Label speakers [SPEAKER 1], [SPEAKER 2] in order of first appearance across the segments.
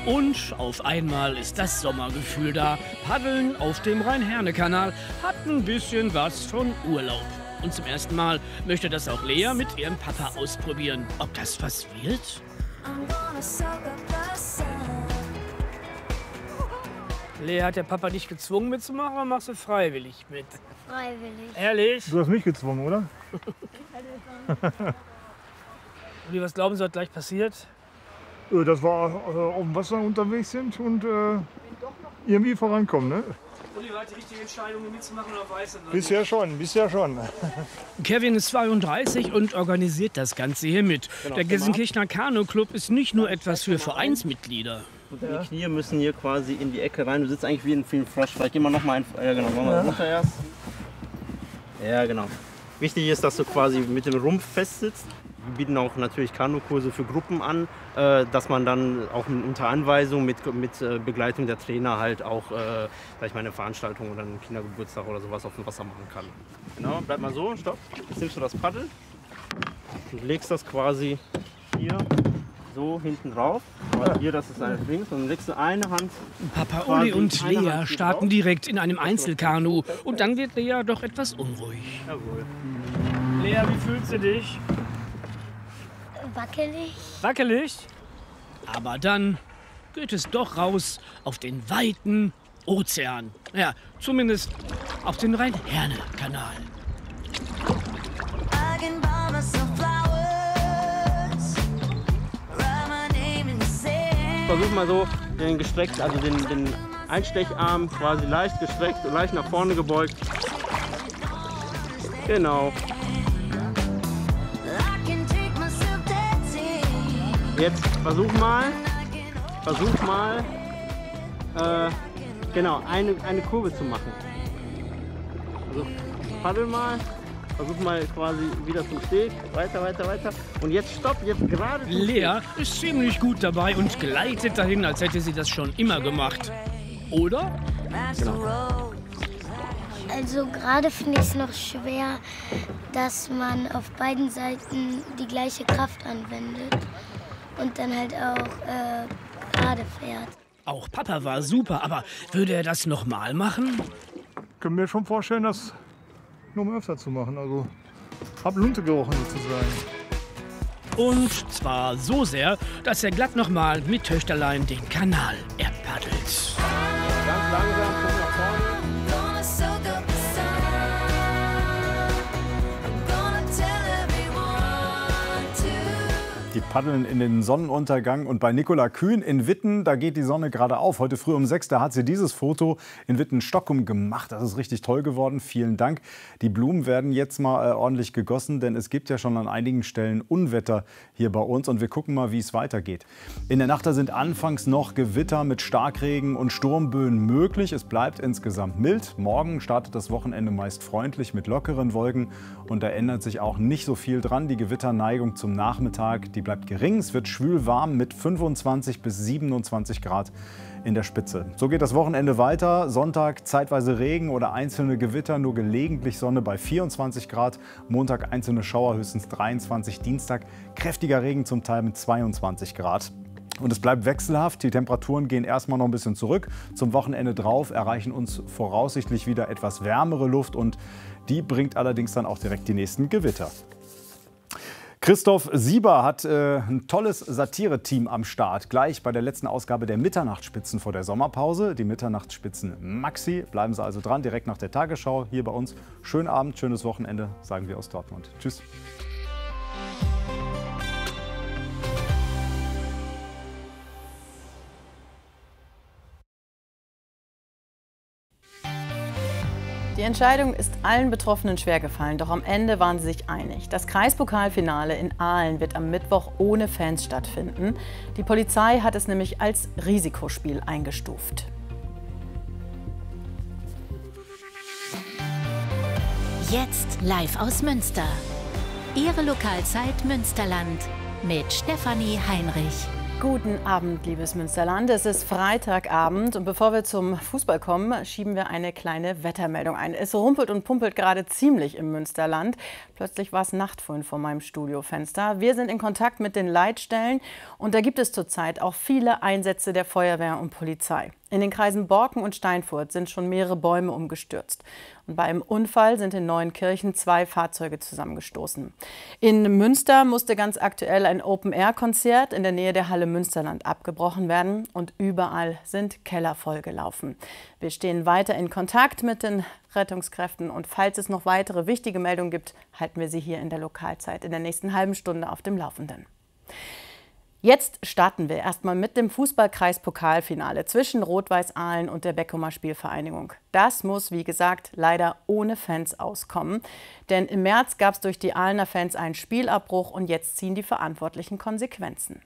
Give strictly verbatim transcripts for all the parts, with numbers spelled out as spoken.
[SPEAKER 1] Und auf einmal ist das Sommergefühl da. Paddeln auf dem Rhein-Herne-Kanal hat ein bisschen was von Urlaub. Und zum ersten Mal möchte das auch Lea mit ihrem Papa ausprobieren. Ob das was wird? Lea, hat der Papa dich gezwungen mitzumachen oder machst du freiwillig mit?
[SPEAKER 2] Freiwillig.
[SPEAKER 1] Ehrlich?
[SPEAKER 3] Du hast mich gezwungen, oder?
[SPEAKER 1] Und was glauben Sie, was gleich passiert?
[SPEAKER 3] Äh, Dass wir äh, auf dem Wasser unterwegs sind und äh, irgendwie vorankommen. Ne?
[SPEAKER 1] Uli, war die richtige Entscheidung, mitzumachen oder weiß er?
[SPEAKER 3] Bisher schon, bisher schon.
[SPEAKER 1] Kevin ist zweiunddreißig und organisiert das Ganze hier mit.
[SPEAKER 4] Genau,
[SPEAKER 1] Der Gelsenkirchener Kanu-Club ist nicht nur etwas für Vereinsmitglieder.
[SPEAKER 4] Die Knie müssen hier quasi in die Ecke rein. Du sitzt eigentlich wie ein, wie ein Frosch. Vielleicht gehen wir noch mal ein. Ja, genau. Machen wir runter erst. Ja, genau. Wichtig ist, dass du quasi mit dem Rumpf fest sitzt. Wir bieten auch natürlich Kanukurse für Gruppen an, äh, dass man dann auch unter Anweisung mit, mit äh, Begleitung der Trainer halt auch äh, sag ich mal, eine Veranstaltung oder einen Kindergeburtstag oder sowas auf dem Wasser machen kann. Genau, bleib mal so, stopp. Jetzt nimmst du das Paddel und legst das quasi hier so hinten drauf. Aber hier, das ist eine links und dann legst du eine Hand.
[SPEAKER 1] Papa Uli und Lea starten direkt in einem Einzelkanu und dann wird Lea doch etwas unruhig.
[SPEAKER 4] Jawohl.
[SPEAKER 1] Lea, wie fühlst du dich?
[SPEAKER 2] Wackelig.
[SPEAKER 1] Wackelig? Aber dann geht es doch raus auf den weiten Ozean. Ja, zumindest auf den Rhein-Herne-Kanal.
[SPEAKER 4] Versuch mal so den gestreckt, also den, den Einstecharm quasi leicht gestreckt und leicht nach vorne gebeugt. Genau. Jetzt versuch mal, versuch mal, äh, genau, eine, eine Kurve zu machen. Also paddel mal, versuch mal quasi wieder zum Steg, weiter, weiter, weiter. Und jetzt stopp, jetzt gerade.
[SPEAKER 1] Lea ist ziemlich gut dabei und gleitet dahin, als hätte sie das schon immer gemacht. Oder?
[SPEAKER 4] Genau.
[SPEAKER 2] Also gerade finde ich es noch schwer, dass man auf beiden Seiten die gleiche Kraft anwendet und dann halt auch äh, gerade fährt.
[SPEAKER 1] Auch Papa war super, aber würde er das nochmal machen?
[SPEAKER 3] Ich kann mir schon vorstellen, das noch mal öfter zu machen. Also, hab Lunte gerochen sozusagen.
[SPEAKER 1] Und zwar so sehr, dass er glatt nochmal mit Töchterlein den Kanal erpaddelt.
[SPEAKER 4] Ganz langsam, guck nach vorne.
[SPEAKER 5] Die paddeln in den Sonnenuntergang und bei Nicola Kühn in Witten, da geht die Sonne gerade auf. Heute früh um sechs, da hat sie dieses Foto in Witten-Stockholm gemacht. Das ist richtig toll geworden. Vielen Dank. Die Blumen werden jetzt mal äh, ordentlich gegossen, denn es gibt ja schon an einigen Stellen Unwetter hier bei uns. Und wir gucken mal, wie es weitergeht. In der Nacht da sind anfangs noch Gewitter mit Starkregen und Sturmböen möglich. Es bleibt insgesamt mild. Morgen startet das Wochenende meist freundlich mit lockeren Wolken. Und da ändert sich auch nicht so viel dran. Die Gewitterneigung zum Nachmittag, die bleibt gering. Es wird schwül warm mit fünfundzwanzig bis siebenundzwanzig Grad in der Spitze. So geht das Wochenende weiter. Sonntag zeitweise Regen oder einzelne Gewitter, nur gelegentlich Sonne bei vierundzwanzig Grad. Montag einzelne Schauer, höchstens dreiundzwanzig. Dienstag kräftiger Regen, zum Teil mit zweiundzwanzig Grad. Und es bleibt wechselhaft. Die Temperaturen gehen erstmal noch ein bisschen zurück. Zum Wochenende drauf erreichen uns voraussichtlich wieder etwas wärmere Luft und die bringt allerdings dann auch direkt die nächsten Gewitter. Christoph Sieber hat äh, ein tolles Satire-Team am Start. Gleich bei der letzten Ausgabe der Mitternachtsspitzen vor der Sommerpause. Die Mitternachtsspitzen Maxi. Bleiben Sie also dran, direkt nach der Tagesschau hier bei uns. Schönen Abend, schönes Wochenende, sagen wir aus Dortmund. Tschüss.
[SPEAKER 6] Die Entscheidung ist allen Betroffenen schwergefallen, doch am Ende waren sie sich einig. Das Kreispokalfinale in Aalen wird am Mittwoch ohne Fans stattfinden. Die Polizei hat es nämlich als Risikospiel eingestuft.
[SPEAKER 7] Jetzt live aus Münster. Ihre Lokalzeit Münsterland mit Stefanie Heinrich.
[SPEAKER 6] Guten Abend, liebes Münsterland. Es ist Freitagabend und bevor wir zum Fußball kommen, schieben wir eine kleine Wettermeldung ein. Es rumpelt und pumpelt gerade ziemlich im Münsterland. Plötzlich war es Nacht vorhin vor meinem Studiofenster. Wir sind in Kontakt mit den Leitstellen und da gibt es zurzeit auch viele Einsätze der Feuerwehr und Polizei. In den Kreisen Borken und Steinfurt sind schon mehrere Bäume umgestürzt. Und bei einem Unfall sind in Neuenkirchen zwei Fahrzeuge zusammengestoßen. In Münster musste ganz aktuell ein Open-Air-Konzert in der Nähe der Halle Münsterland abgebrochen werden. Und überall sind Keller vollgelaufen. Wir stehen weiter in Kontakt mit den Rettungskräften. Und falls es noch weitere wichtige Meldungen gibt, halten wir Sie hier in der Lokalzeit in der nächsten halben Stunde auf dem Laufenden. Jetzt starten wir erstmal mit dem Fußballkreis-Pokalfinale zwischen Rot-Weiß Ahlen und der Beckumer Spielvereinigung. Das muss, wie gesagt, leider ohne Fans auskommen. Denn im März gab es durch die Ahlener Fans einen Spielabbruch und jetzt ziehen die Verantwortlichen Konsequenzen.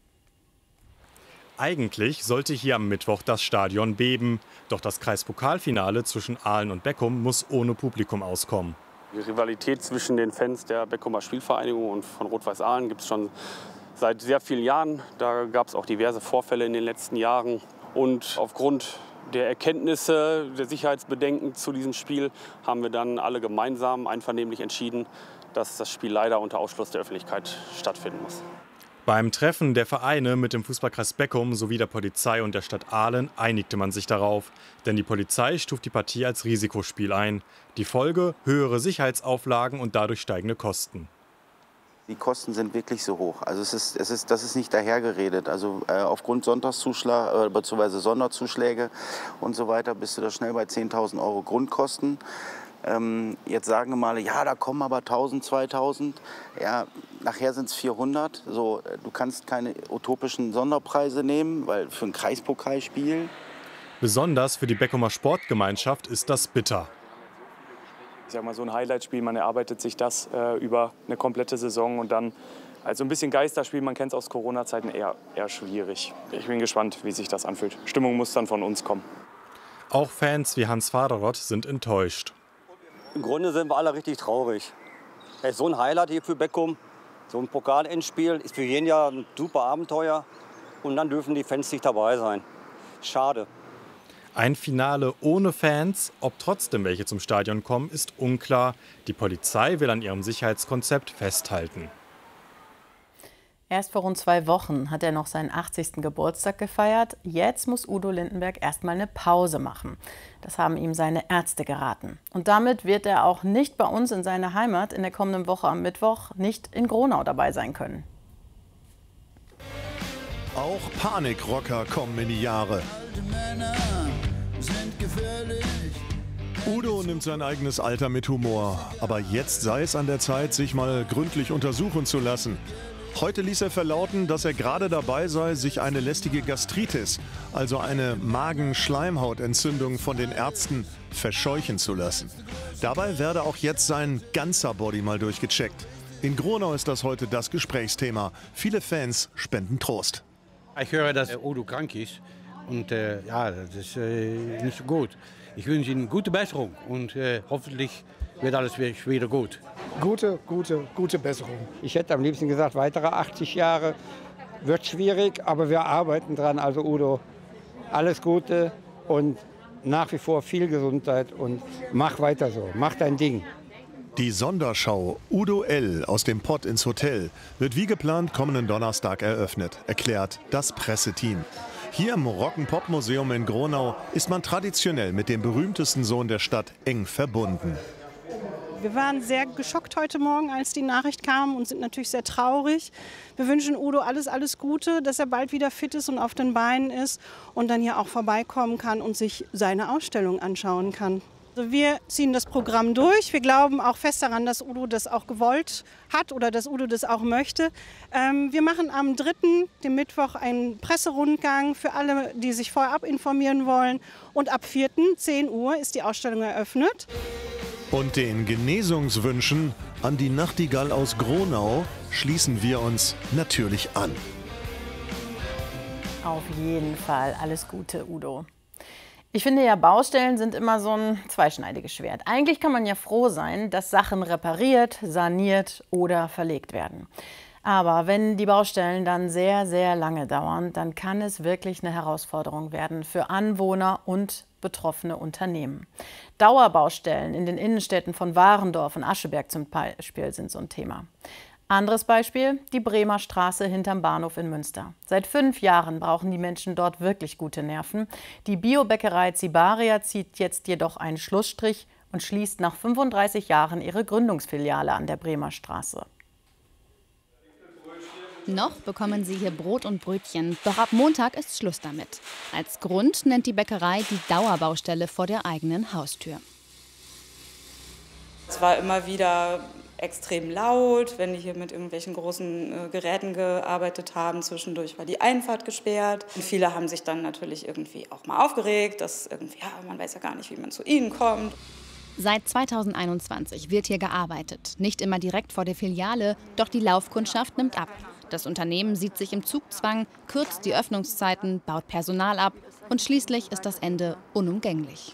[SPEAKER 8] Eigentlich sollte hier am Mittwoch das Stadion beben. Doch das Kreispokalfinale zwischen Ahlen und Beckum muss ohne Publikum auskommen.
[SPEAKER 9] Die Rivalität zwischen den Fans der Beckumer Spielvereinigung und von Rot-Weiß Ahlen gibt es schon seit sehr vielen Jahren. Da gab es auch diverse Vorfälle in den letzten Jahren. Und aufgrund der Erkenntnisse, der Sicherheitsbedenken zu diesem Spiel haben wir dann alle gemeinsam einvernehmlich entschieden, dass das Spiel leider unter Ausschluss der Öffentlichkeit stattfinden muss.
[SPEAKER 8] Beim Treffen der Vereine mit dem Fußballkreis Beckum sowie der Polizei und der Stadt Ahlen einigte man sich darauf. Denn die Polizei stuft die Partie als Risikospiel ein. Die Folge: höhere Sicherheitsauflagen und dadurch steigende Kosten.
[SPEAKER 10] Die Kosten sind wirklich so hoch. Also es ist, es ist, das ist nicht dahergeredet. Also äh, aufgrund Sonntagszuschlag äh, bzw. Sonderzuschläge und so weiter bist du da schnell bei zehntausend Euro Grundkosten. Ähm, jetzt sagen wir mal, ja, da kommen aber tausend, zweitausend. Ja, nachher sind es vierhundert. So, du kannst keine utopischen Sonderpreise nehmen, weil für ein Kreispokalspiel.
[SPEAKER 8] Besonders für die Beckumer Sportgemeinschaft ist das bitter.
[SPEAKER 11] Ich sag mal, so ein Highlight-Spiel, man erarbeitet sich das äh, über eine komplette Saison und dann also ein bisschen Geisterspiel, man kennt es aus Corona-Zeiten, eher, eher schwierig. Ich bin gespannt, wie sich das anfühlt. Stimmung muss dann von uns kommen.
[SPEAKER 8] Auch Fans wie Hans Vaderoth sind enttäuscht.
[SPEAKER 12] Im Grunde sind wir alle richtig traurig. Es ist so ein Highlight hier für Beckum, so ein Pokalendspiel ist für jeden Jahr ein super Abenteuer und dann dürfen die Fans nicht dabei sein. Schade.
[SPEAKER 8] Ein Finale ohne Fans, ob trotzdem welche zum Stadion kommen, ist unklar. Die Polizei will an ihrem Sicherheitskonzept festhalten.
[SPEAKER 6] Erst vor rund zwei Wochen hat er noch seinen achtzigsten Geburtstag gefeiert. Jetzt muss Udo Lindenberg erstmal eine Pause machen. Das haben ihm seine Ärzte geraten. Und damit wird er auch nicht bei uns in seiner Heimat in der kommenden Woche am Mittwoch nicht in Gronau dabei sein können.
[SPEAKER 13] Auch Panikrocker kommen in die Jahre. Udo nimmt sein eigenes Alter mit Humor. Aber jetzt sei es an der Zeit, sich mal gründlich untersuchen zu lassen. Heute ließ er verlauten, dass er gerade dabei sei, sich eine lästige Gastritis, also eine Magen-Schleimhautentzündung von den Ärzten, verscheuchen zu lassen. Dabei werde auch jetzt sein ganzer Body mal durchgecheckt. In Gronau ist das heute das Gesprächsthema. Viele Fans spenden Trost.
[SPEAKER 14] Ich höre, dass Udo krank ist. Und äh, ja, das ist äh, nicht so gut. Ich wünsche Ihnen gute Besserung und äh, hoffentlich wird alles wieder gut.
[SPEAKER 15] Gute, gute, gute Besserung. Ich hätte am liebsten gesagt, weitere achtzig Jahre. Wird schwierig, aber wir arbeiten dran. Also Udo, alles Gute und nach wie vor viel Gesundheit und mach weiter so, mach dein Ding.
[SPEAKER 13] Die Sonderschau Udo L. aus dem Pott ins Hotel wird wie geplant kommenden Donnerstag eröffnet, erklärt das Presseteam. Hier im Rock'n'Pop-Museum in Gronau ist man traditionell mit dem berühmtesten Sohn der Stadt eng verbunden.
[SPEAKER 16] Wir waren sehr geschockt heute Morgen, als die Nachricht kam und sind natürlich sehr traurig. Wir wünschen Udo alles, alles Gute, dass er bald wieder fit ist und auf den Beinen ist und dann hier auch vorbeikommen kann und sich seine Ausstellung anschauen kann. Also wir ziehen das Programm durch. Wir glauben auch fest daran, dass Udo das auch gewollt hat oder dass Udo das auch möchte. Ähm, wir machen am dritten, dem Mittwoch, einen Presserundgang für alle, die sich vorab informieren wollen. Und ab vierten, zehn Uhr, ist die Ausstellung eröffnet.
[SPEAKER 13] Und den Genesungswünschen an die Nachtigall aus Gronau schließen wir uns natürlich an.
[SPEAKER 6] Auf jeden Fall alles Gute, Udo. Ich finde ja, Baustellen sind immer so ein zweischneidiges Schwert. Eigentlich kann man ja froh sein, dass Sachen repariert, saniert oder verlegt werden. Aber wenn die Baustellen dann sehr, sehr lange dauern, dann kann es wirklich eine Herausforderung werden für Anwohner und betroffene Unternehmen. Dauerbaustellen in den Innenstädten von Warendorf und Ascheberg zum Beispiel sind so ein Thema. Anderes Beispiel, die Bremer Straße hinterm Bahnhof in Münster. Seit fünf Jahren brauchen die Menschen dort wirklich gute Nerven. Die Biobäckerei Cibaria zieht jetzt jedoch einen Schlussstrich und schließt nach fünfunddreißig Jahren ihre Gründungsfiliale an der Bremer Straße.
[SPEAKER 17] Noch bekommen Sie hier Brot und Brötchen, doch ab Montag ist Schluss damit. Als Grund nennt die Bäckerei die Dauerbaustelle vor der eigenen Haustür.
[SPEAKER 18] Es war immer wieder extrem laut, wenn die hier mit irgendwelchen großen äh, Geräten gearbeitet haben. Zwischendurch war die Einfahrt gesperrt. Und viele haben sich dann natürlich irgendwie auch mal aufgeregt, dass irgendwie, ja, man weiß ja gar nicht, wie man zu ihnen kommt.
[SPEAKER 17] Seit zweitausendeinundzwanzig wird hier gearbeitet. Nicht immer direkt vor der Filiale, doch die Laufkundschaft nimmt ab. Das Unternehmen sieht sich im Zugzwang, kürzt die Öffnungszeiten, baut Personal ab und schließlich ist das Ende unumgänglich.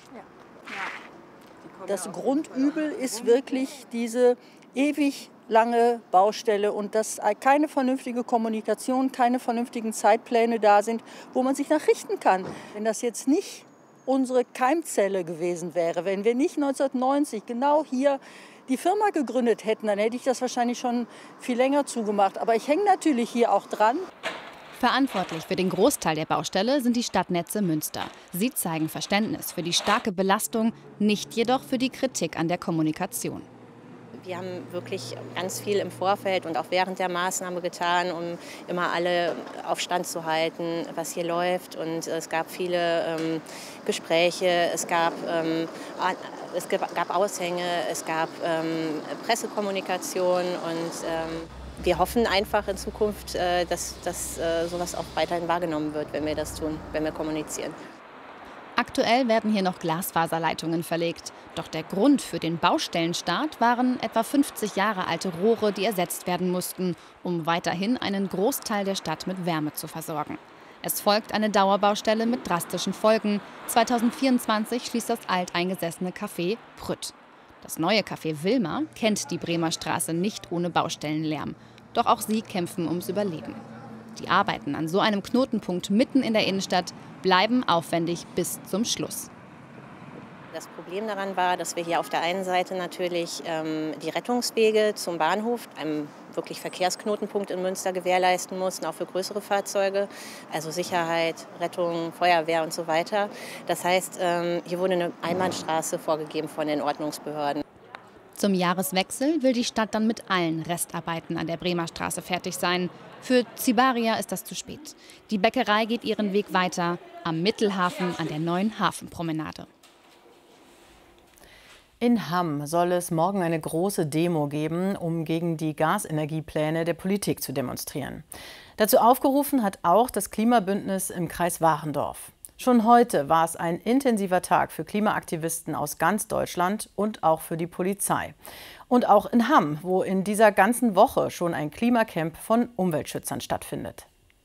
[SPEAKER 19] Das Grundübel ist wirklich diese ewig lange Baustelle und dass keine vernünftige Kommunikation, keine vernünftigen Zeitpläne da sind, wo man sich nachrichten kann. Wenn das jetzt nicht unsere Keimzelle gewesen wäre, wenn wir nicht neunzehnhundertneunzig genau hier die Firma gegründet hätten, dann hätte ich das wahrscheinlich schon viel länger zugemacht. Aber ich hänge natürlich hier auch dran.
[SPEAKER 17] Verantwortlich für den Großteil der Baustelle sind die Stadtnetze Münster. Sie zeigen Verständnis für die starke Belastung, nicht jedoch für die Kritik an der Kommunikation.
[SPEAKER 20] Wir haben wirklich ganz viel im Vorfeld und auch während der Maßnahme getan, um immer alle auf Stand zu halten, was hier läuft. Und es gab viele ähm, Gespräche, es gab, ähm, es gab Aushänge, es gab ähm, Pressekommunikation und ähm, wir hoffen einfach in Zukunft, äh, dass, dass äh, sowas auch weiterhin wahrgenommen wird, wenn wir das tun, wenn wir kommunizieren.
[SPEAKER 17] Aktuell werden hier noch Glasfaserleitungen verlegt. Doch der Grund für den Baustellenstart waren etwa fünfzig Jahre alte Rohre, die ersetzt werden mussten, um weiterhin einen Großteil der Stadt mit Wärme zu versorgen. Es folgt eine Dauerbaustelle mit drastischen Folgen. zweitausendvierundzwanzig schließt das alteingesessene Café Prütt. Das neue Café Wilma kennt die Bremer Straße nicht ohne Baustellenlärm. Doch auch sie kämpfen ums Überleben. Die Arbeiten an so einem Knotenpunkt mitten in der Innenstadt bleiben aufwendig bis zum Schluss.
[SPEAKER 20] Das Problem daran war, dass wir hier auf der einen Seite natürlich ähm, die Rettungswege zum Bahnhof, einem wirklich Verkehrsknotenpunkt in Münster, gewährleisten mussten, auch für größere Fahrzeuge, also Sicherheit, Rettung, Feuerwehr und so weiter. Das heißt, ähm, hier wurde eine Einbahnstraße vorgegeben von den Ordnungsbehörden.
[SPEAKER 17] Zum Jahreswechsel will die Stadt dann mit allen Restarbeiten an der Bremer Straße fertig sein. Für Cibaria ist das zu spät. Die Bäckerei geht ihren Weg weiter am Mittelhafen an der neuen Hafenpromenade.
[SPEAKER 6] In Hamm soll es morgen eine große Demo geben, um gegen die Gasenergiepläne der Politik zu demonstrieren. Dazu aufgerufen hat auch das Klimabündnis im Kreis Warendorf. Schon heute war es ein intensiver Tag für Klimaaktivisten aus ganz Deutschland und auch für die Polizei. Und auch in Hamm, wo in dieser ganzen Woche schon ein Klimacamp von Umweltschützern stattfindet.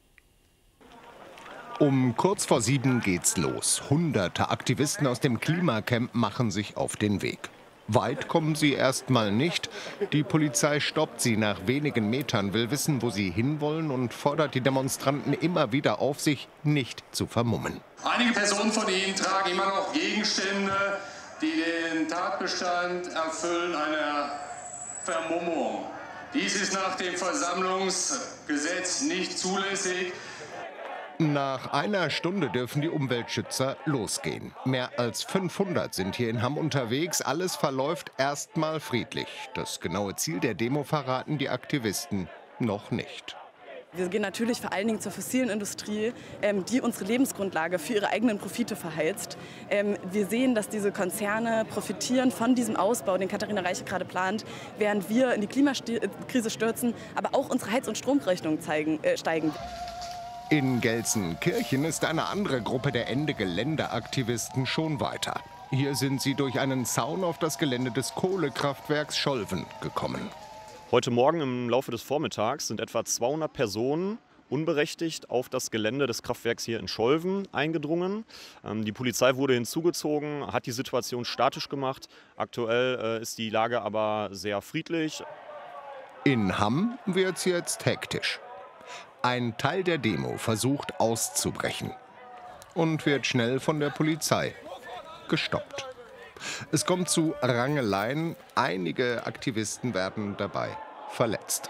[SPEAKER 21] Um kurz vor sieben geht's los. Hunderte Aktivisten aus dem Klimacamp machen sich auf den Weg. Weit kommen sie erstmal nicht. Die Polizei stoppt sie nach wenigen Metern, will wissen, wo sie hinwollen und fordert die Demonstranten immer wieder auf, sich nicht zu vermummen.
[SPEAKER 22] Einige Personen von ihnen tragen immer noch Gegenstände, die den Tatbestand erfüllen einer Vermummung. Dies ist nach dem Versammlungsgesetz nicht zulässig.
[SPEAKER 21] Nach einer Stunde dürfen die Umweltschützer losgehen. Mehr als fünfhundert sind hier in Hamm unterwegs. Alles verläuft erstmal friedlich. Das genaue Ziel der Demo verraten die Aktivisten noch nicht.
[SPEAKER 23] Wir gehen natürlich vor allen Dingen zur fossilen Industrie, ähm, die unsere Lebensgrundlage für ihre eigenen Profite verheizt. Ähm, wir sehen, dass diese Konzerne profitieren von diesem Ausbau, den Katharina Reiche gerade plant, während wir in die Klimakrise stürzen, aber auch unsere Heiz- und Stromrechnungen zeigen, äh, steigen.
[SPEAKER 21] In Gelsenkirchen ist eine andere Gruppe der Ende-Gelände-Aktivisten schon weiter. Hier sind sie durch einen Zaun auf das Gelände des Kohlekraftwerks Scholven gekommen.
[SPEAKER 8] Heute Morgen im Laufe des Vormittags sind etwa zweihundert Personen unberechtigt auf das Gelände des Kraftwerks hier in Scholven eingedrungen. Die Polizei wurde hinzugezogen, hat die Situation statisch gemacht. Aktuell ist die Lage aber sehr friedlich.
[SPEAKER 21] In Hamm wird's jetzt hektisch. Ein Teil der Demo versucht auszubrechen und wird schnell von der Polizei gestoppt. Es kommt zu Rangeleien, einige Aktivisten werden dabei verletzt.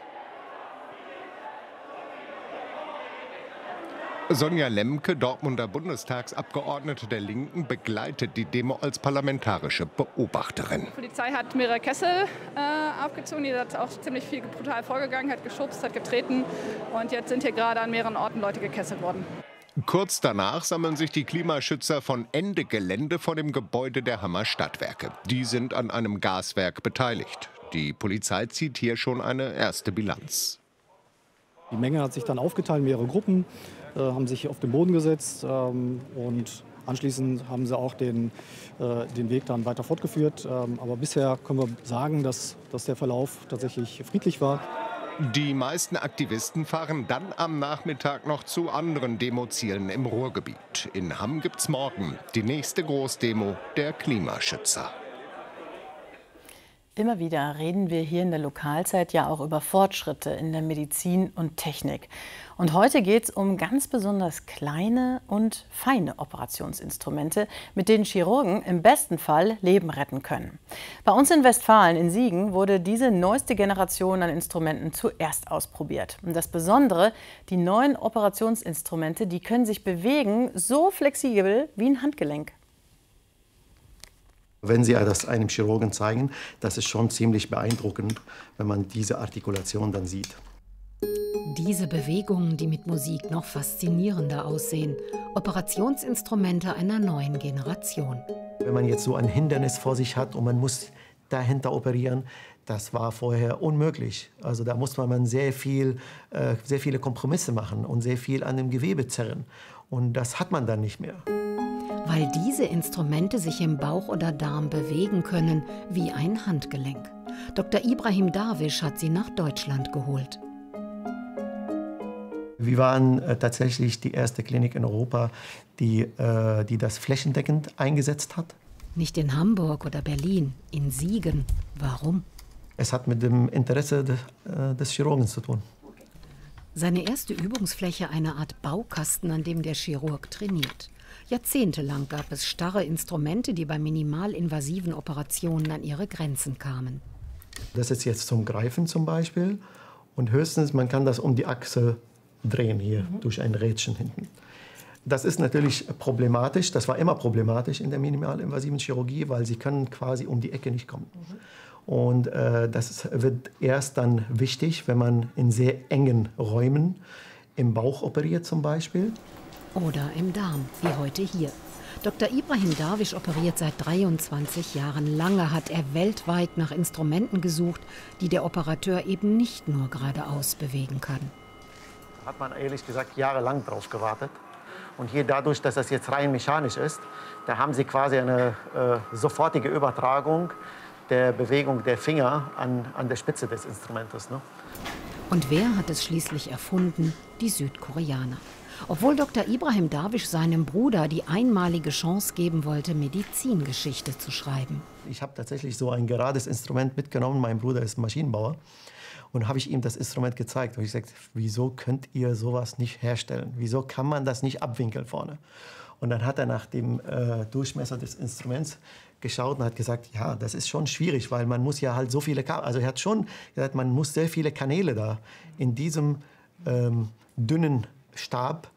[SPEAKER 21] Sonja Lemke, Dortmunder Bundestagsabgeordnete der Linken, begleitet die Demo als parlamentarische Beobachterin.
[SPEAKER 1] Die Polizei hat mehrere Kessel äh, aufgezogen, die hat auch ziemlich viel brutal vorgegangen, hat geschubst, hat getreten und jetzt sind hier gerade an mehreren Orten Leute gekesselt worden.
[SPEAKER 21] Kurz danach sammeln sich die Klimaschützer von Ende Gelände vor dem Gebäude der Hammer Stadtwerke. Die sind an einem Gaswerk beteiligt. Die Polizei zieht hier schon eine erste Bilanz.
[SPEAKER 2] Die Menge hat sich dann aufgeteilt, mehrere Gruppen, äh, haben sich auf den Boden gesetzt ähm, und anschließend haben sie auch den, äh, den Weg dann weiter fortgeführt. Ähm, aber bisher können wir sagen, dass, dass der Verlauf tatsächlich friedlich war.
[SPEAKER 21] Die meisten Aktivisten fahren dann am Nachmittag noch zu anderen Demozielen im Ruhrgebiet. In Hamm gibt's morgen die nächste Großdemo der Klimaschützer.
[SPEAKER 6] Immer wieder reden wir hier in der Lokalzeit ja auch über Fortschritte in der Medizin und Technik. Und heute geht es um ganz besonders kleine und feine Operationsinstrumente, mit denen Chirurgen im besten Fall Leben retten können. Bei uns in Westfalen, in Siegen, wurde diese neueste Generation an Instrumenten zuerst ausprobiert. Und das Besondere, die neuen Operationsinstrumente, die können sich bewegen, so flexibel wie ein Handgelenk.
[SPEAKER 3] Wenn Sie das einem Chirurgen zeigen, das ist schon ziemlich beeindruckend, wenn man diese Artikulation dann sieht.
[SPEAKER 24] Diese Bewegungen, die mit Musik noch faszinierender aussehen. Operationsinstrumente einer neuen Generation.
[SPEAKER 3] Wenn man jetzt so ein Hindernis vor sich hat und man muss dahinter operieren, das war vorher unmöglich. Also da muss man sehr, viel, äh, sehr viele Kompromisse machen und sehr viel an dem Gewebe zerren. Und das hat man dann nicht mehr.
[SPEAKER 24] Weil diese Instrumente sich im Bauch oder Darm bewegen können, wie ein Handgelenk. Doktor Ibrahim Darwish hat sie nach Deutschland geholt.
[SPEAKER 3] Wir waren äh, tatsächlich die erste Klinik in Europa, die, äh, die das flächendeckend eingesetzt hat.
[SPEAKER 24] Nicht in Hamburg oder Berlin, in Siegen. Warum?
[SPEAKER 3] Es hat mit dem Interesse de, äh, des Chirurgen zu tun.
[SPEAKER 24] Seine erste Übungsfläche eine Art Baukasten, an dem der Chirurg trainiert. Jahrzehntelang gab es starre Instrumente, die bei minimalinvasiven Operationen an ihre Grenzen kamen.
[SPEAKER 3] Das ist jetzt zum Greifen zum Beispiel. Und höchstens, man kann das um die Achse drehen hier, mhm. durch ein Rädchen hinten. Das ist natürlich problematisch. Das war immer problematisch in der minimalinvasiven Chirurgie, weil sie können quasi um die Ecke nicht kommen. Mhm. Und äh, das wird erst dann wichtig, wenn man in sehr engen Räumen im Bauch operiert zum Beispiel.
[SPEAKER 24] Oder im Darm, wie heute hier. Doktor Ibrahim Darwish operiert seit dreiundzwanzig Jahren. Lange hat er weltweit nach Instrumenten gesucht, die der Operateur eben nicht nur geradeaus bewegen kann.
[SPEAKER 3] Da hat man ehrlich gesagt jahrelang drauf gewartet. Und hier dadurch, dass das jetzt rein mechanisch ist, da haben Sie quasi eine äh, sofortige Übertragung der Bewegung der Finger an, an der Spitze des Instrumentes. Ne?
[SPEAKER 24] Und wer hat es schließlich erfunden? Die Südkoreaner. Obwohl Doktor Ibrahim Darwish seinem Bruder die einmalige Chance geben wollte, Medizingeschichte zu schreiben.
[SPEAKER 3] Ich habe tatsächlich so ein gerades Instrument mitgenommen. Mein Bruder ist Maschinenbauer. Und habe ich ihm das Instrument gezeigt. Und ich sagte, wieso könnt ihr sowas nicht herstellen? Wieso kann man das nicht abwinkeln vorne? Und dann hat er nach dem äh, Durchmesser des Instruments geschaut und hat gesagt, ja, das ist schon schwierig, weil man muss ja halt so viele Kanäle, also er hat schon gesagt, man muss sehr viele Kanäle da in diesem ähm, dünnen Stab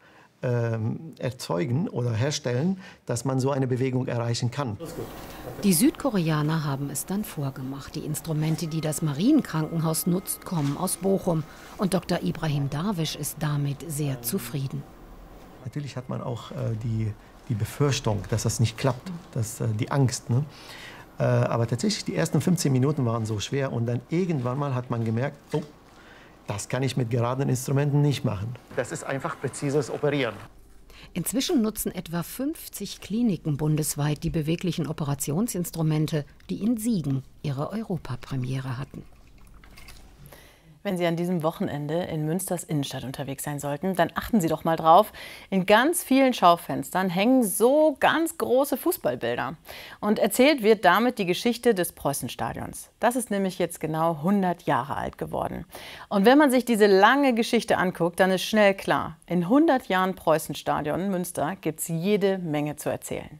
[SPEAKER 3] ähm, erzeugen oder herstellen, dass man so eine Bewegung erreichen kann.
[SPEAKER 24] Die Südkoreaner haben es dann vorgemacht. Die Instrumente, die das Marienkrankenhaus nutzt, kommen aus Bochum. Und Doktor Ibrahim Darwish ist damit sehr zufrieden.
[SPEAKER 3] Natürlich hat man auch äh, die, die Befürchtung, dass das nicht klappt, dass, äh, die Angst. Ne? Äh, aber tatsächlich, die ersten fünfzehn Minuten waren so schwer. Und dann irgendwann mal hat man gemerkt, oh, das kann ich mit geraden Instrumenten nicht machen. Das ist einfach präzises Operieren.
[SPEAKER 24] Inzwischen nutzen etwa fünfzig Kliniken bundesweit die beweglichen Operationsinstrumente, die in Siegen ihre Europapremiere hatten.
[SPEAKER 6] Wenn Sie an diesem Wochenende in Münsters Innenstadt unterwegs sein sollten, dann achten Sie doch mal drauf. In ganz vielen Schaufenstern hängen so ganz große Fußballbilder. Und erzählt wird damit die Geschichte des Preußenstadions. Das ist nämlich jetzt genau hundert Jahre alt geworden. Und wenn man sich diese lange Geschichte anguckt, dann ist schnell klar, in hundert Jahren Preußenstadion Münster gibt es jede Menge zu erzählen.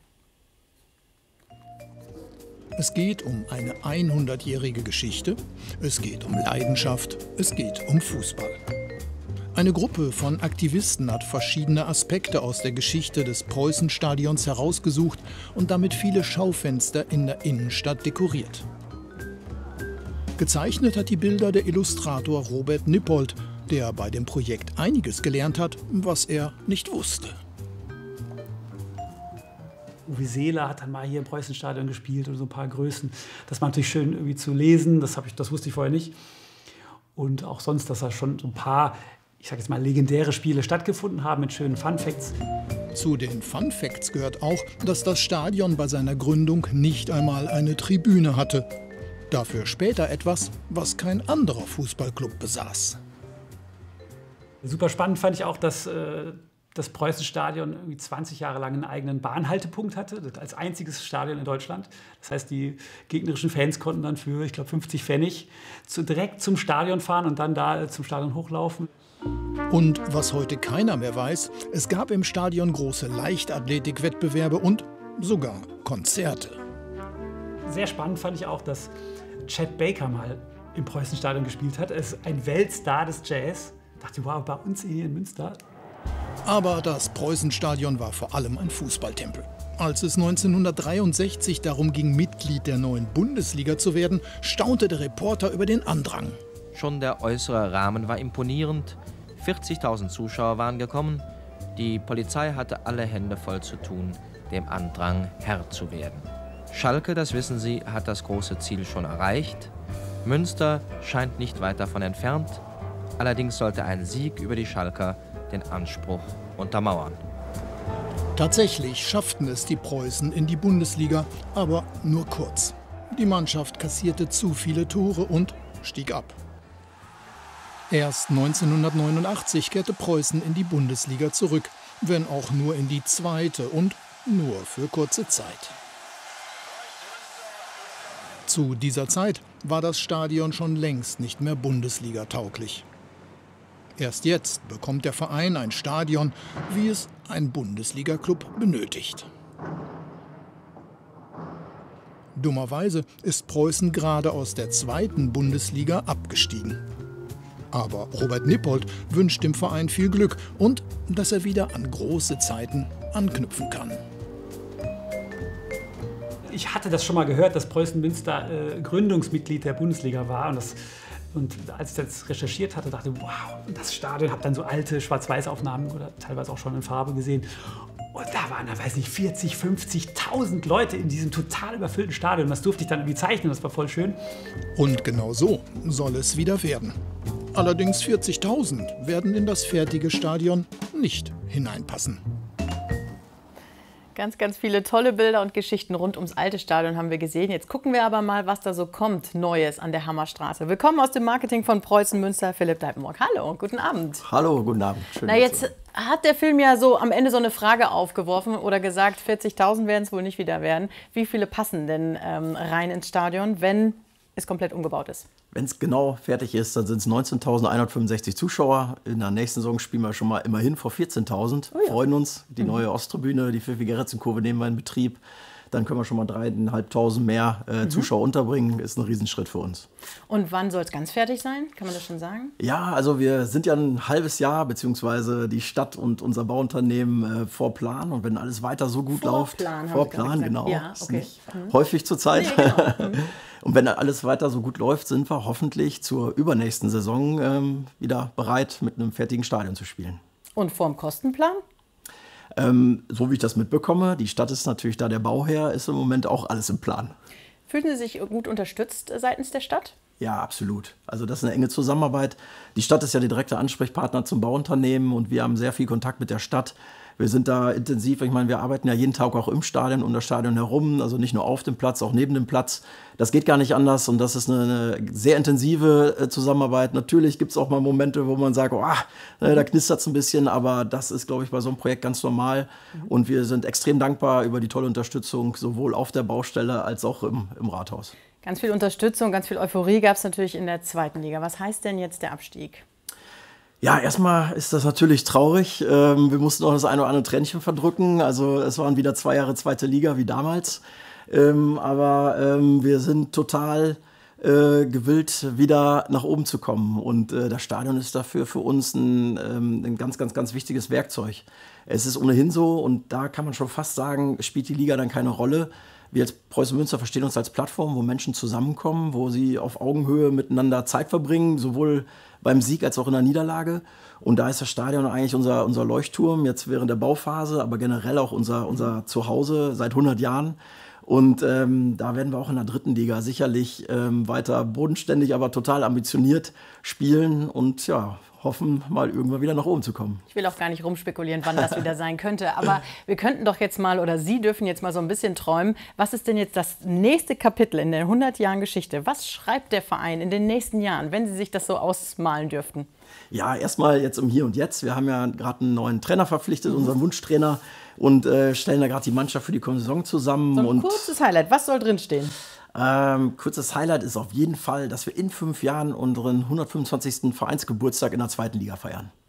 [SPEAKER 4] Es geht um eine hundertjährige Geschichte, es geht um Leidenschaft, es geht um Fußball. Eine Gruppe von Aktivisten hat verschiedene Aspekte aus der Geschichte des Preußenstadions herausgesucht und damit viele Schaufenster in der Innenstadt dekoriert. Gezeichnet hat die Bilder der Illustrator Robert Nippold, der bei dem Projekt einiges gelernt hat, was er nicht wusste.
[SPEAKER 5] Uwe Seeler hat dann mal hier im Preußenstadion gespielt und so ein paar Größen. Das war natürlich schön irgendwie zu lesen, das, hab ich, das wusste ich vorher nicht. Und auch sonst, dass da schon so ein paar, ich sage jetzt mal, legendäre Spiele stattgefunden haben mit schönen Funfacts.
[SPEAKER 4] Zu den Funfacts gehört auch, dass das Stadion bei seiner Gründung nicht einmal eine Tribüne hatte. Dafür später etwas, was kein anderer Fußballclub besaß.
[SPEAKER 5] Super spannend fand ich auch, dass äh, das Preußenstadion irgendwie zwanzig Jahre lang einen eigenen Bahnhaltepunkt hatte, als einziges Stadion in Deutschland. Das heißt, die gegnerischen Fans konnten dann für, ich glaube, fünfzig Pfennig zu, direkt zum Stadion fahren und dann da zum Stadion hochlaufen.
[SPEAKER 4] Und was heute keiner mehr weiß, es gab im Stadion große Leichtathletikwettbewerbe und sogar Konzerte.
[SPEAKER 5] Sehr spannend fand ich auch, dass Chet Baker mal im Preußenstadion gespielt hat. Er ist ein Weltstar des Jazz. Ich dachte, wow, bei uns hier in Münster.
[SPEAKER 4] Aber das Preußenstadion war vor allem ein Fußballtempel. Als es neunzehnhundertdreiundsechzig darum ging, Mitglied der neuen Bundesliga zu werden, staunte der Reporter über den Andrang.
[SPEAKER 7] Schon der äußere Rahmen war imponierend. vierzigtausend Zuschauer waren gekommen. Die Polizei hatte alle Hände voll zu tun, dem Andrang Herr zu werden. Schalke, das wissen Sie, hat das große Ziel schon erreicht. Münster scheint nicht weit davon entfernt. Allerdings sollte ein Sieg über die Schalker den Anspruch untermauern.
[SPEAKER 4] Tatsächlich schafften es die Preußen in die Bundesliga, aber nur kurz. Die Mannschaft kassierte zu viele Tore und stieg ab. Erst neunzehnhundertneunundachtzig kehrte Preußen in die Bundesliga zurück, wenn auch nur in die zweite und nur für kurze Zeit. Zu dieser Zeit war das Stadion schon längst nicht mehr Bundesliga-tauglich. Erst jetzt bekommt der Verein ein Stadion, wie es ein Bundesliga-Club benötigt. Dummerweise ist Preußen gerade aus der zweiten Bundesliga abgestiegen. Aber Robert Nippold wünscht dem Verein viel Glück und dass er wieder an große Zeiten anknüpfen kann.
[SPEAKER 5] Ich hatte das schon mal gehört, dass Preußen Münster äh, Gründungsmitglied der Bundesliga war. Und, das, und als ich das recherchiert hatte, dachte ich, wow, das Stadion, habe dann so alte Schwarz-Weiß-Aufnahmen oder teilweise auch schon in Farbe gesehen. Und da waren, da weiß nicht, vierzig, fünfzigtausend Leute in diesem total überfüllten Stadion. Das durfte ich dann irgendwie zeichnen, das war voll schön.
[SPEAKER 4] Und genau so soll es wieder werden. Allerdings vierzigtausend werden in das fertige Stadion nicht hineinpassen.
[SPEAKER 6] Ganz, ganz viele tolle Bilder und Geschichten rund ums alte Stadion haben wir gesehen. Jetzt gucken wir aber mal, was da so kommt, Neues an der Hammerstraße. Willkommen aus dem Marketing von Preußen Münster, Philipp Deipemorg. Hallo, guten Abend.
[SPEAKER 9] Hallo, guten Abend. Schön,
[SPEAKER 6] Na, jetzt hat der Film ja so am Ende so eine Frage aufgeworfen oder gesagt, vierzigtausend werden es wohl nicht wieder werden. Wie viele passen denn ähm, rein ins Stadion, wenn es komplett umgebaut ist?
[SPEAKER 9] Wenn es genau fertig ist, dann sind es neunzehntausendeinhundertfünfundsechzig Zuschauer. In der nächsten Saison spielen wir schon mal immerhin vor vierzehntausend. Oh ja. Freuen uns. Die mhm. neue Osttribüne, die pfiffige Retzenkurve nehmen wir in Betrieb. Dann können wir schon mal dreieinhalbtausend mehr äh, mhm. Zuschauer unterbringen. Ist ein Riesenschritt für uns.
[SPEAKER 6] Und wann soll es ganz fertig sein? Kann man das schon sagen?
[SPEAKER 9] Ja, also wir sind ja ein halbes Jahr, beziehungsweise die Stadt und unser Bauunternehmen äh, vor Plan. Und wenn alles weiter so gut
[SPEAKER 6] vor
[SPEAKER 9] läuft,
[SPEAKER 6] Plan,
[SPEAKER 9] vor Plan, genau.
[SPEAKER 6] Ja,
[SPEAKER 9] ist
[SPEAKER 6] okay.
[SPEAKER 9] nicht
[SPEAKER 6] mhm.
[SPEAKER 9] häufig zur Zeit.
[SPEAKER 6] Nee, genau. mhm.
[SPEAKER 9] Und wenn alles weiter so gut läuft, sind wir hoffentlich zur übernächsten Saison ähm, wieder bereit, mit einem fertigen Stadion zu spielen.
[SPEAKER 6] Und vorm Kostenplan?
[SPEAKER 9] Ähm, so wie ich das mitbekomme, die Stadt ist natürlich da der Bauherr, ist im Moment auch alles im Plan.
[SPEAKER 6] Fühlen Sie sich gut unterstützt seitens der Stadt?
[SPEAKER 9] Ja, absolut. Also das ist eine enge Zusammenarbeit. Die Stadt ist ja der direkte Ansprechpartner zum Bauunternehmen und wir haben sehr viel Kontakt mit der Stadt. Wir sind da intensiv, ich meine, wir arbeiten ja jeden Tag auch im Stadion, um das Stadion herum, also nicht nur auf dem Platz, auch neben dem Platz. Das geht gar nicht anders und das ist eine, eine sehr intensive Zusammenarbeit. Natürlich gibt es auch mal Momente, wo man sagt, oh, da knistert es ein bisschen, aber das ist, glaube ich, bei so einem Projekt ganz normal. Und wir sind extrem dankbar über die tolle Unterstützung, sowohl auf der Baustelle als auch im, im Rathaus.
[SPEAKER 6] Ganz viel Unterstützung, ganz viel Euphorie gab es natürlich in der zweiten Liga. Was heißt denn jetzt der Abstieg?
[SPEAKER 9] Ja, erstmal ist das natürlich traurig. Ähm, wir mussten auch das eine oder andere Tränchen verdrücken. Also es waren wieder zwei Jahre zweite Liga wie damals. Ähm, aber ähm, wir sind total äh, gewillt, wieder nach oben zu kommen. Und äh, das Stadion ist dafür für uns ein, ähm, ein ganz, ganz, ganz wichtiges Werkzeug. Es ist ohnehin so, und da kann man schon fast sagen, spielt die Liga dann keine Rolle. Wir als Preußen Münster verstehen uns als Plattform, wo Menschen zusammenkommen, wo sie auf Augenhöhe miteinander Zeit verbringen, sowohl beim Sieg als auch in der Niederlage. Und da ist das Stadion eigentlich unser, unser Leuchtturm, jetzt während der Bauphase, aber generell auch unser, unser Zuhause seit hundert Jahren. Und ähm, da werden wir auch in der dritten Liga sicherlich ähm, weiter bodenständig, aber total ambitioniert spielen und ja, hoffen, mal irgendwann wieder nach oben zu kommen.
[SPEAKER 6] Ich will auch gar nicht rumspekulieren, wann das wieder sein könnte. Aber wir könnten doch jetzt mal, oder Sie dürfen jetzt mal so ein bisschen träumen. Was ist denn jetzt das nächste Kapitel in der hundert Jahren Geschichte? Was schreibt der Verein in den nächsten Jahren, wenn Sie sich das so ausmalen dürften?
[SPEAKER 9] Ja, erstmal jetzt im Hier und Jetzt. Wir haben ja gerade einen neuen Trainer verpflichtet, unseren Wunschtrainer, und äh, stellen da gerade die Mannschaft für die kommende Saison zusammen.
[SPEAKER 6] So ein
[SPEAKER 9] und
[SPEAKER 6] kurzes Highlight, was soll drinstehen?
[SPEAKER 9] Ähm, kurzes Highlight ist auf jeden Fall, dass wir in fünf Jahren unseren hundertfünfundzwanzigsten Vereinsgeburtstag in der zweiten Liga feiern.